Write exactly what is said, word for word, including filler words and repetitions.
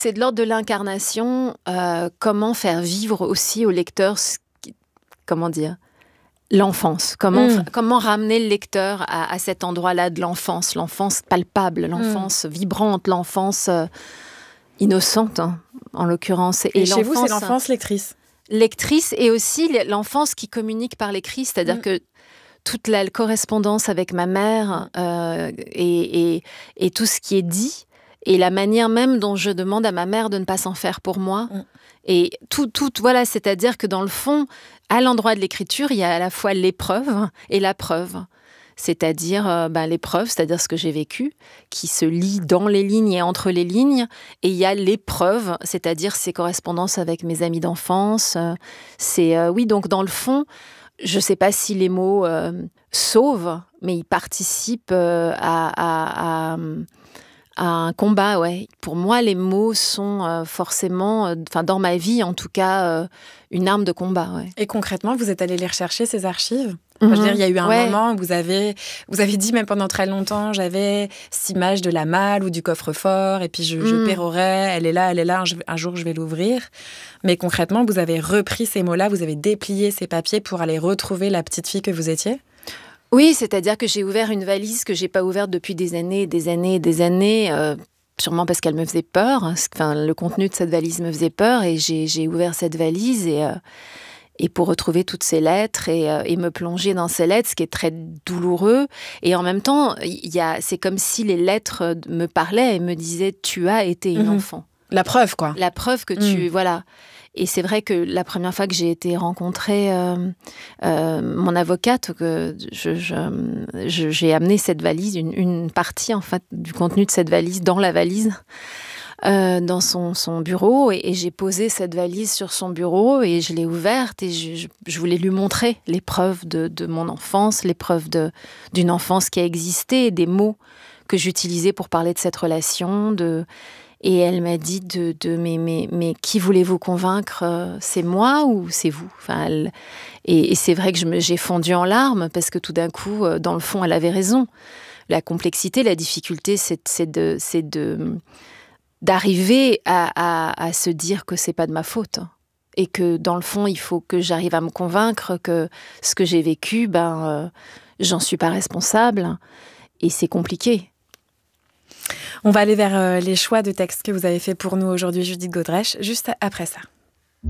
C'est de l'ordre de l'incarnation, heu, comment faire vivre aussi au lecteur ce qui comment dire? L'enfance. Comment f Mmh. comment ramener le lecteur à à cet endroit-là de l'enfance, l'enfance palpable, l'enfance Mmh. vibrante, l'enfance, heu, innocente, hein, en l'occurrence et Et chez vous, c'est l'enfance l'enfance lectrice? lectrice et aussi l l'enfance qui communique par l'écrit. C'est-à-dire Mmh. que toute la l correspondance avec ma mère, heu, et et et tout ce qui est dit et la manière même dont je demande à ma mère de ne pas s'en faire pour moi Mmh. et tout tout voilà, c'est-à-dire que dans le fond, à l'endroit de l'écriture, il y a à la fois l'épreuve et la preuve. C'est-à-dire, heu, bah, l'épreuve, c'est-à-dire ce que j'ai vécu, qui se lit dans les lignes et entre les lignes et il y a l'épreuve, c'est-à-dire ces correspondances avec mes amis d'enfance, heu, c'est, heu oui, donc dans le fond, je sais pas si les mots, hem, sauvent, mais ils participent, heu, à à à, mmh, à un combat, ouais. Pour moi, les mots sont, heu, forcément, heu, enfin, dans ma vie, en tout cas, heu, une arme de combat, ouais. Et concrètement, vous êtes allés les rechercher, ces archives? Mmh Enfin, je veux dire, mh. il y a eu un Ouais. moment où vous avez vous avez dit même pendant très longtemps: «J'avais cette image de la malle ou du coffre-fort et puis je je Mmh. pérorais, elle est là, elle est là, un j un jour je vais l'ouvrir». Mais concrètement, vous avez repris ces mots-là, vous avez déplié ces papiers pour aller retrouver la petite fille que vous étiez? Oui, c'est-à-dire que j'ai ouvert une valise que j'ai pas ouverte depuis des années et des années et des années, heu, sûrement parce qu'elle me faisait peur. Ce enfin, le contenu de cette valise me faisait peur et j'ai j'ai ouvert cette valise et heu et pour retrouver toutes ces lettres et heu et me plonger dans ces lettres, ce qui est très douloureux et en même temps, il y a c'est comme si les lettres d me parlaient et me disaient: «Tu as été une Mmh mh. enfant». La preuve, quoi. La preuve que Mmh. tu voilà et c'est vrai que la première fois que j'ai été rencontrer, hem, heu, mon avocate, que je je, mmh, je j'ai amené cette valise, une une partie, en fait, du contenu de cette valise dans la valise, heu, dans son son bureau et et j'ai posé cette valise sur son bureau et je l'ai ouverte et je je je voulais lui montrer les preuves de de mon enfance, les preuves de d'une enfance qui a existé, des mots que j'utilisais pour parler de cette relation, de et elle m'a dit de de: «Mais mais mais qui voulez-vous convaincre, heu, c'est moi ou c'est vous?» Enfin, elle et et c'est vrai que je me j'ai fondu en larmes parce que tout d'un coup, heu, dans le fond, elle avait raison. La complexité, la difficulté, c'est d c'est de c'est de, mmh, d'arriver à à à se dire que c'est pas de ma faute et que, dans le fond, il faut que j'arrive à me convaincre que ce que j'ai vécu, ben, heu, j'en suis pas responsable et c'est compliqué. On va aller vers, heu, les choix de textes que vous avez faits pour nous aujourd'hui, Judith Godrèche, juste après ça.